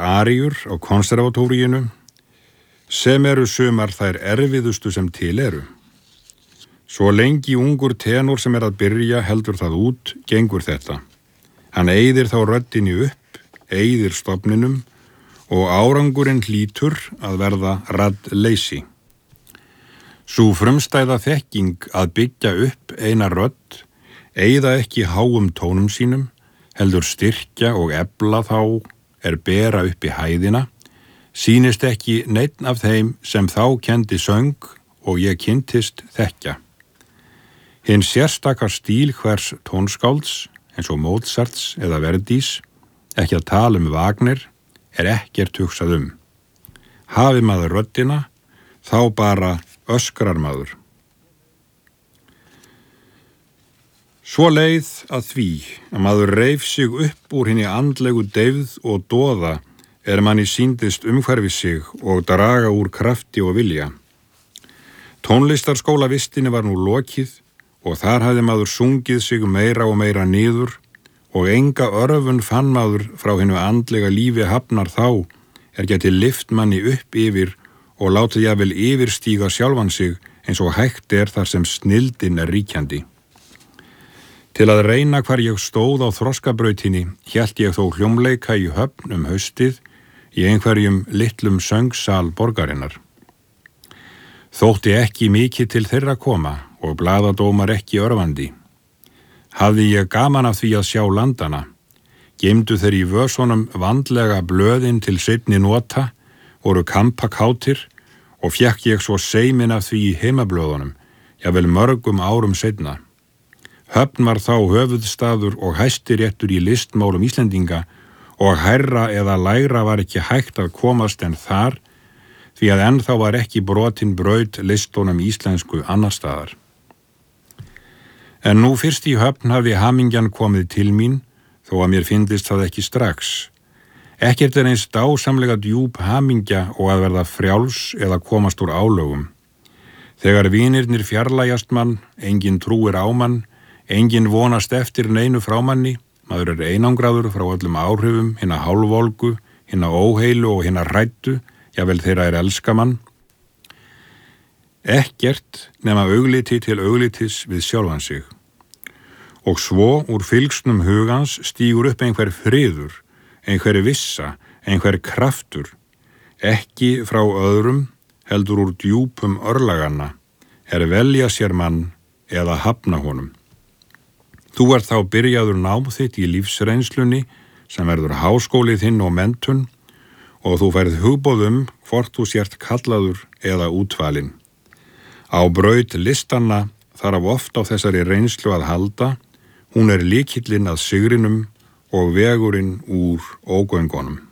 aríur á konservatóríinu, sem eru sumar þær erfiðustu sem til eru. Svo lengi ungur tenor sem að byrja heldur það út, gengur þetta. Hann eyðir þá röddinni upp, eyðir stofninum og árangurinn hlýtur að verða raddleysi. Sú frumstæða þekking að byggja upp eina rödd, eyða ekki háum tónum sínum, heldur styrkja og efla þá bera upp í hæðina, sýnist ekki neinn af þeim sem þá kenndi söng og ég kynntist þekkja. Hinn sérstaka stíl hvers tónskálds, eins og Mozarts eða Verdis, ekki að tala Wagner, ekkert hugsað Hafi maður röddina, þá bara öskrar maður. Svo leið að því að maður reif sig upp úr hinni andlegu deyfð og doða manni sýndist umhverfi sig og draga úr krafti og vilja. Tónlistarskólavistinni var nú lokið og þar hafði maður sungið sig meira og meira niður og enga örfun fann maður frá hinnu andlega lífi hafnar þá geti lyft manni upp yfir og látið jafnvel yfirstíga sjálfan sig eins og hægt þar sem snilldin ríkjandi. Til að reyna hvar ég stóð á þroskabrautinni hélt ég þó hljómleika í Höfn haustið í einhverjum litlum söngsal borgarinnar. Þótti ekki mikið til þeirra koma og blaðadómar ekki örvandi. Hafði ég gaman af því að sjá landana, geymdu þeir í vösunum vandlega blöðin til seinni nota, voru kampakátir og fékk ég svo seimin af því í heimablöðunum, jafnvel mörgum árum seinna. Höfn var þá höfuðstaður og hæstiréttur í listmálum Íslendinga og hærra eða lægra var ekki hægt að komast en þar, því að ennþá var ekki brotin braut listunum íslensku annar staðar. En nú fyrst í Höfn hafði hamingjan komið til mín, þó að mér fyndist það ekki strax. Ekkert eins dásamlega djúp hamingja og að verða frjáls eða komast úr álögum. Þegar vinirnir fjarlægjast mann, enginn trúir á mann, enginn vonast eftir neinu frá manni, maður einangraður frá öllum áhrifum, hinna hálfvolgu, hinna óheilu og hinna hræddu, jafnvel þeirra elska mann. Ekkert nema augliti til auglitis við sjálfan sig. Og svo úr fylgsnum hugans stígur upp einhver friður, einhver vissa, einhver kraftur, ekki frá öðrum, heldur úr djúpum örlaganna, velja sér mann eða hafna honum. Þú þá byrjaður nám þitt í lífsreynslunni sem verður háskólið þinn og menntun og þú færð hugboð hvort þú sért kallaður eða útvalinn. Á braut listanna þarf oft á þessari reynslu að halda, hún lykillinn að sigrinum og vegurinn úr ógöngunum.